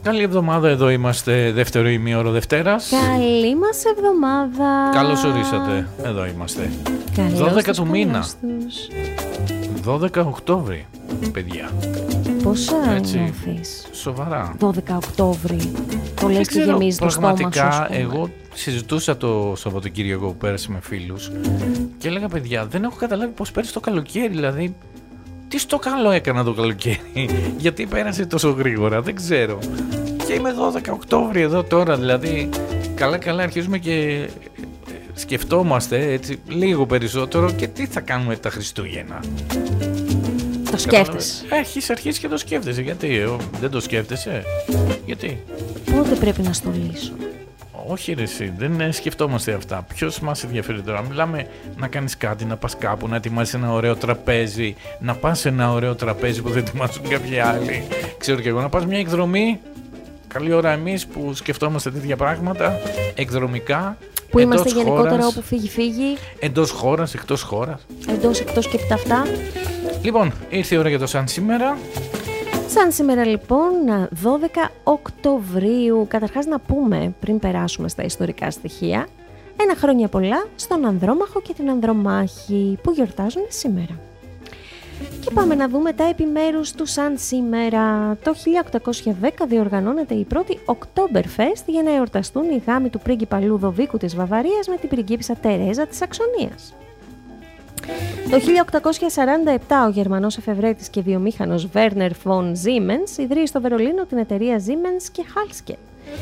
Καλή εβδομάδα, εδώ είμαστε δεύτερο ημίωρο Δευτέρας. Καλή μας εβδομάδα. Καλώς ορίσατε, εδώ είμαστε. Καλώς 12 του μήνα. τους. 12 Οκτώβρη, παιδιά. Πόσα Έτσι, νιώθεις? σοβαρά. 12 Οκτώβρη. Το λες και γεμίζει το στόμα σου. Πραγματικά, εγώ συζητούσα το Σαββατοκύριακο που πέρασε με φίλους και έλεγα, παιδιά, δεν έχω καταλάβει πώς πέρασε το καλοκαίρι, δηλαδή. Τι στο καλό έκανα το καλοκαίρι, γιατί πέρασε τόσο γρήγορα, δεν ξέρω. Και είμαι 12 Οκτώβρη εδώ τώρα, δηλαδή καλά αρχίζουμε και σκεφτόμαστε έτσι λίγο περισσότερο και τι θα κάνουμε τα Χριστούγεννα. Το σκέφτεσαι. Έχεις αρχίσει και το σκέφτεσαι, γιατί δεν το σκέφτεσαι, γιατί. Πότε πρέπει να στολίσω? Όχι ρε εσύ, δεν σκεφτόμαστε αυτά. Ποιος μας ενδιαφέρει τώρα? Μιλάμε να κάνεις κάτι, να πας κάπου, να ετοιμάσεις ένα ωραίο τραπέζι, να πας σε ένα ωραίο τραπέζι που δεν ετοιμάσουν κάποιοι άλλοι. Ξέρω και εγώ, να πας μια εκδρομή. Καλή ώρα εμείς που σκεφτόμαστε τέτοια πράγματα, εκδρομικά. Που είμαστε γενικότερα όπου φύγει. Εντός χώρας, εκτός χώρας. Εντός, εκτός και τα αυτά. Λοιπόν, ήρθε η ώρα για το σαν σήμερα. Σαν σήμερα λοιπόν, 12 Οκτωβρίου, καταρχάς να πούμε πριν περάσουμε στα ιστορικά στοιχεία, ένα χρόνια πολλά στον Ανδρόμαχο και την Ανδρομάχη που γιορτάζουν σήμερα. Και πάμε να δούμε τα επιμέρους του σαν σήμερα. Το 1810 διοργανώνεται η πρώτη Oktoberfest για να εορταστούν οι γάμοι του πρίγκιπα Λουδοβίκου της Βαβαρίας με την πριγκίπισσα Τερέζα της Σαξονίας. Το 1847 ο Γερμανός εφευρέτης και βιομήχανος Werner von Siemens ιδρύει στο Βερολίνο την εταιρεία Siemens και Halske.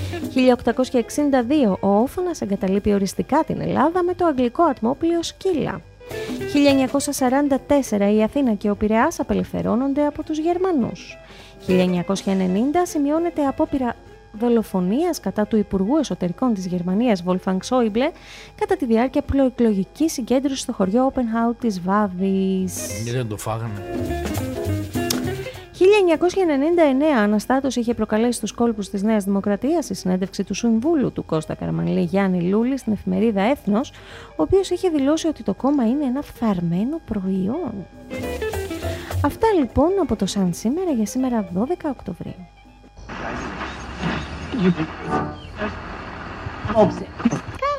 1862 ο Όθωνας εγκαταλείπει οριστικά την Ελλάδα με το αγγλικό ατμόπλοιο Σκύλα. 1944 η Αθήνα και ο Πειραιάς απελευθερώνονται από τους Γερμανούς. 1990 σημειώνεται απόπειρα δολοφονίας κατά του Υπουργού Εσωτερικών της Γερμανίας Wolfgang Schäuble κατά τη διάρκεια προεκλογικής συγκέντρωσης στο χωριό Όπενχάου της Βάδης. Γιατί δεν το φάγανε? 1999 αναστάτωση είχε προκαλέσει στους κόλπους της Νέας Δημοκρατίας η συνέντευξη του Συμβούλου του Κώστα Καραμανλή Γιάννη Λούλη στην εφημερίδα Έθνος, ο οποίος είχε δηλώσει ότι το κόμμα είναι ένα φθαρμένο προϊόν. Αυτά λοιπόν από το σαν σήμερα για σήμερα 12 Οκτωβρίου.